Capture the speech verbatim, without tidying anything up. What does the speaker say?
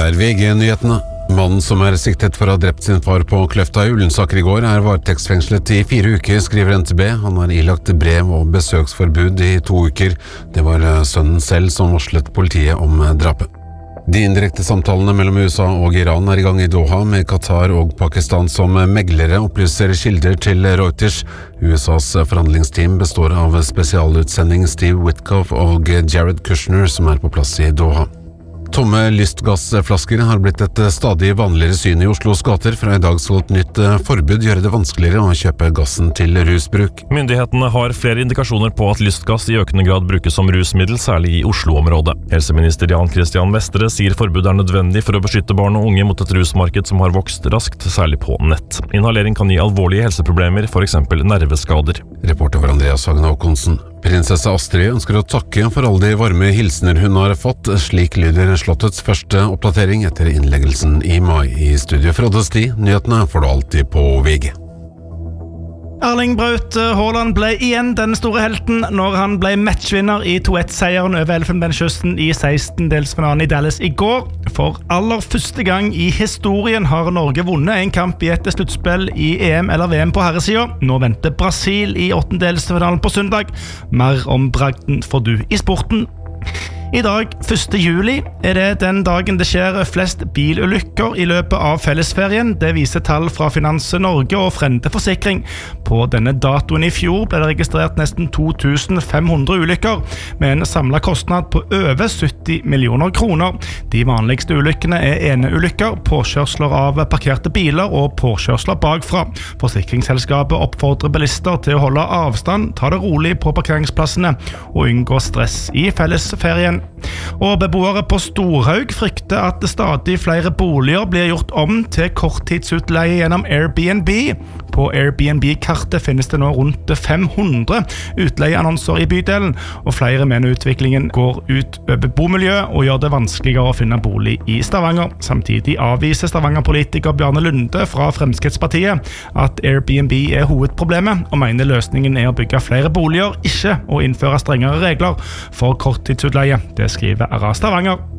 er V G-nyhetene. Mannen som er siktet for å ha drept sin far på Kløfta i Ullensaker i går er varetektsfengslet i fire uker, skriver N T B. Han har ilagt brev og besøksforbud i to uker. Det var sønnen selv som varslet politiet om drapet. De indirekte samtalene mellom U S A og Iran er i gang i Doha, med Qatar og Pakistan som meglere, opplyser kilder til Reuters. U S A's forhandlingsteam består av spesialutsending Steve Witkoff og Jared Kushner, som er på plass i Doha. Tomme lystgassflasker har blitt et stadig vanligere syn i Oslos gater. Fra i dag skal et nytt forbud gjøre det vanskeligere å kjøpe gassen til rusbruk. Myndighetene har flere indikasjoner på at lystgass i økende grad brukes som rusmiddel, særlig i Oslo-området. Helseminister Jan Christian Vestre sier forbudet er nødvendig for å beskytte barn og unge mot et rusmarked som har vokst raskt, særlig på nett. Inhalering kan gi alvorlige helseproblemer, for eksempel nerveskader. Reporter for Andreas Hagen Håkonsen. Prinsesse Astrid ønsker å takke for alle de varme hilsener hun har fått. Slik lyder slottets første oppdatering etter innleggelsen i mai. I studio Frode Sti, nyhetene får du alltid på V G. Erling Braut Haaland ble igjen den store helten når han ble matchvinner i to ett-seieren over Elfenbenskysten i sekstendelsfinalen i Dallas i går. For aller første gang i historien har Norge vunnet en kamp i et sluttspill i E M eller V M på herresida. Nå venter Brasil i åttendelsfinalen på søndag. Mer om bragden får du i sporten. I dag, første juli, er det den dagen det skjer flest bilulykker i løpet av fellesferien. Det viser tall fra Finans Norge og Frente Forsikring. På denne datoen i fjor ble det registrert nesten to tusen fem hundre ulykker, med en samlet kostnad på over sytti millioner kroner. De vanligste ulykkene er eneulykker, påkjørsler av parkerte biler og påkjørsler bakfra. Forsikringsselskapet oppfordrer bilister til å holde avstand, ta det rolig på parkeringsplassene og unngå stress i fellesferien. Og beboere på Storhaug frykter at stadig flere boliger blir gjort om til korttidsutleie gjennom Airbnb. På Airbnb-kartet finnes det nå rundt fem hundre utleieannonser i bydelen, og flere mener utviklingen går ut over bomiljøet og gjør det vanskeligere å finne bolig i Stavanger. Samtidig avviser Stavanger-politiker Bjarne Lunde fra Fremskrittspartiet at Airbnb er hovedproblemet, og mener løsningen er å bygge flere boliger, ikke å innføre strengere regler for korttidsutleie. Det skriver R A Stavanger.